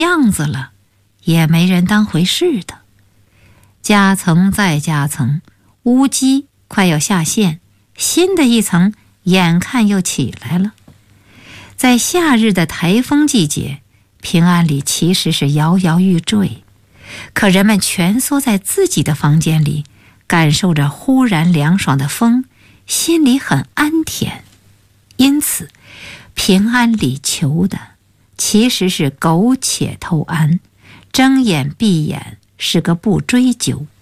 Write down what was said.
样子了，也没人当回事的。夹层再夹层，乌鸡快要下线，新的一层眼看又起来了。在夏日的台风季节，平安里其实是摇摇欲坠，可人们蜷缩在自己的房间里，感受着忽然凉爽的风，心里很安恬。因此，平安里求的其实是苟且偷安，睁眼闭眼是个不追究。